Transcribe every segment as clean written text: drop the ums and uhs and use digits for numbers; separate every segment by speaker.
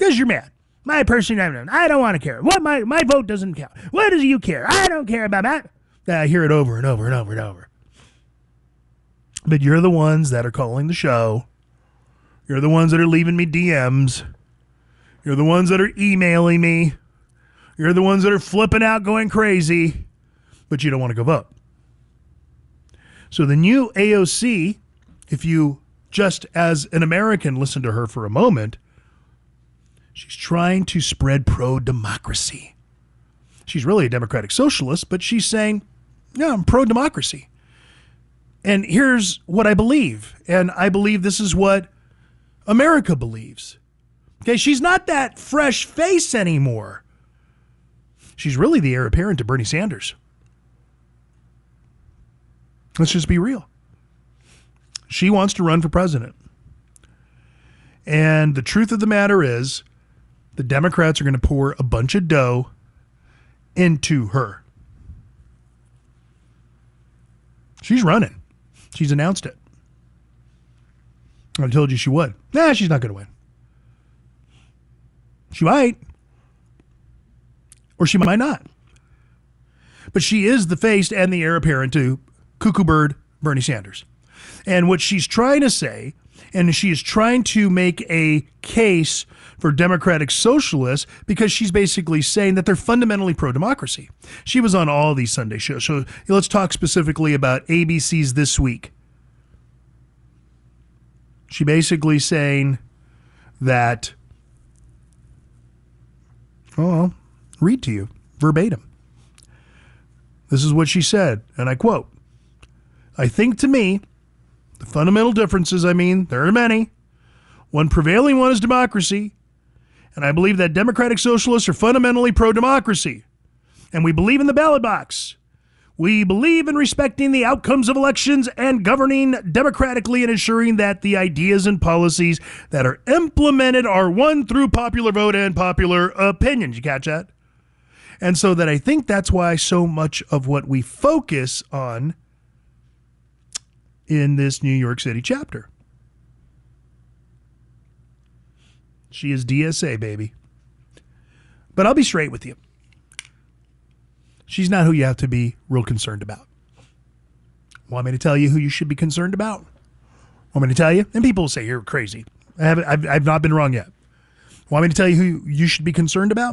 Speaker 1: Because you're mad. My person, I don't want to care. What my vote doesn't count. What do you care? I don't care about that. I hear it over and over and over and over. But you're the ones that are calling the show. You're the ones that are leaving me DMs. You're the ones that are emailing me. You're the ones that are flipping out, going crazy. But you don't want to go vote. So the new AOC, if you just as an American listen to her for a moment, she's trying to spread pro-democracy. She's really a democratic socialist, but she's saying, no, I'm pro-democracy. And here's what I believe. And I believe this is what America believes. Okay, she's not that fresh face anymore. She's really the heir apparent to Bernie Sanders. Let's just be real. She wants to run for president. And the truth of the matter is, the Democrats are going to pour a bunch of dough into her. She's running. She's announced it. I told you she would. Nah, she's not going to win. She might. Or she might not. But she is the face and the heir apparent to Cuckoo Bird Bernie Sanders. And what she's trying to say, and she is trying to make a case for democratic socialists because she's basically saying that they're fundamentally pro-democracy. She was on all these Sunday shows. So let's talk specifically about ABC's This Week. She basically saying that, I'll read to you verbatim. This is what she said, and I quote, "I think to me, the fundamental differences, there are many. One prevailing one is democracy, and I believe that democratic socialists are fundamentally pro-democracy. And we believe in the ballot box. We believe in respecting the outcomes of elections and governing democratically and ensuring that the ideas and policies that are implemented are won through popular vote and popular opinion." Did you catch that? And so that I think that's why so much of what we focus on in this New York City chapter. She is DSA, baby. But I'll be straight with you. She's not who you have to be real concerned about. Want me to tell you who you should be concerned about? Want me to tell you? And people will say, you're crazy. I've not been wrong yet. Want me to tell you who you should be concerned about?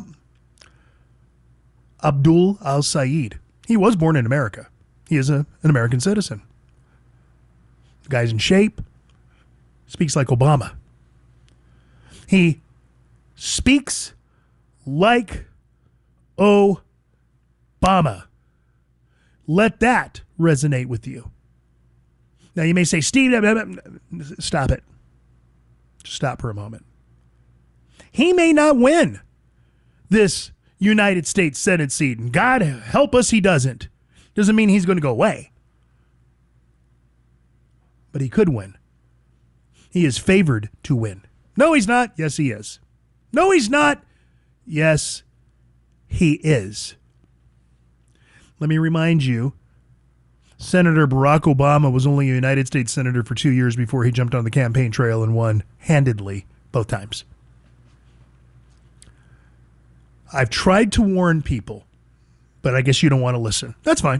Speaker 1: Abdul al-Sayed. He was born in America. He is an American citizen. The guy's in shape. Speaks like Obama. He speaks like Obama. Let that resonate with you. Now you may say, Steve, stop it. Just stop for a moment. He may not win this United States Senate seat, and God help us he doesn't. Doesn't mean he's going to go away. But he could win. He is favored to win. No, he's not. Yes, he is. No, he's not. Yes, he is. Let me remind you, Senator Barack Obama was only a United States Senator for 2 years before he jumped on the campaign trail and won handedly both times. I've tried to warn people, but I guess you don't want to listen. That's fine.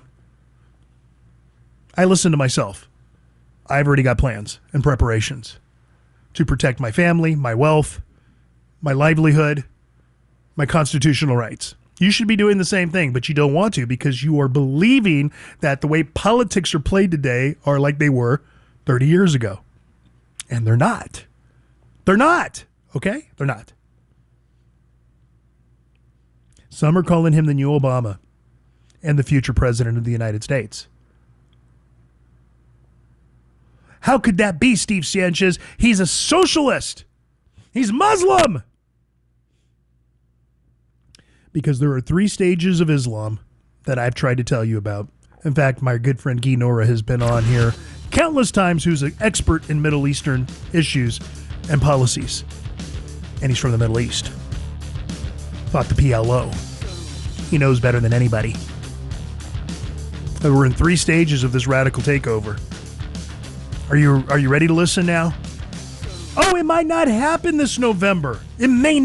Speaker 1: I listen to myself. I've already got plans and preparations to protect my family, my wealth, my livelihood, my constitutional rights. You should be doing the same thing, but you don't want to because you are believing that the way politics are played today are like they were 30 years ago. And they're not. They're not. Okay? They're not. Some are calling him the new Obama and the future president of the United States. How could that be, Steve Sanchez? He's a socialist. He's Muslim. Because there are 3 stages of Islam that I've tried to tell you about. In fact, my good friend Guy Nora has been on here countless times, who's an expert in Middle Eastern issues and policies. And he's from the Middle East. Fought the PLO. He knows better than anybody. And we're in 3 stages of this radical takeover. Are you ready to listen now? Oh, it might not happen this November. It may